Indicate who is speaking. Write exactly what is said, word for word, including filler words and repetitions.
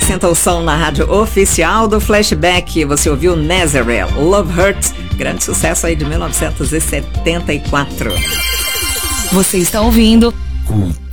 Speaker 1: Sinta o som na rádio oficial do Flashback. Você ouviu Nazareth, Love Hurts, grande sucesso aí de mil novecentos e setenta e quatro.
Speaker 2: Você está ouvindo